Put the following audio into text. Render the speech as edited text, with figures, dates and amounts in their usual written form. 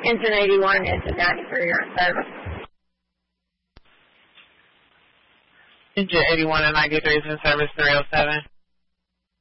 Engine 81, engine 93, you're in service. Engine 81 and 93 is in service 307.